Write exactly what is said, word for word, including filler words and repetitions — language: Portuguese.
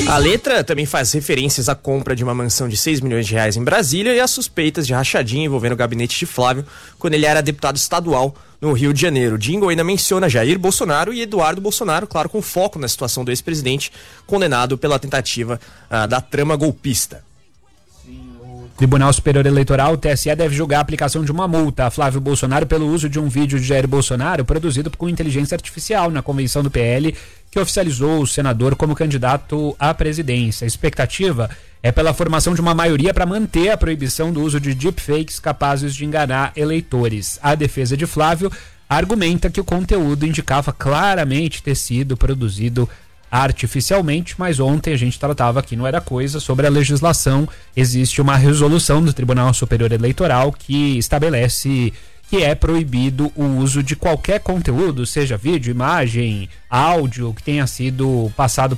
A letra também faz referências à compra de uma mansão de seis milhões de reais em Brasília e às suspeitas de rachadinha envolvendo o gabinete de Flávio quando ele era deputado estadual no Rio de Janeiro. O jingle ainda menciona Jair Bolsonaro e Eduardo Bolsonaro, claro, com foco na situação do ex-presidente condenado pela tentativa ah, da trama golpista. Tribunal Superior Eleitoral, o T S E, deve julgar a aplicação de uma multa a Flávio Bolsonaro pelo uso de um vídeo de Jair Bolsonaro produzido com inteligência artificial na convenção do P L, que oficializou o senador como candidato à presidência. A expectativa é pela formação de uma maioria para manter a proibição do uso de deepfakes capazes de enganar eleitores. A defesa de Flávio argumenta que o conteúdo indicava claramente ter sido produzido artificialmente, mas ontem a gente tratava aqui no Era Coisa sobre a legislação. Existe uma resolução do Tribunal Superior Eleitoral que estabelece que é proibido o uso de qualquer conteúdo, seja vídeo, imagem, áudio, que tenha sido passado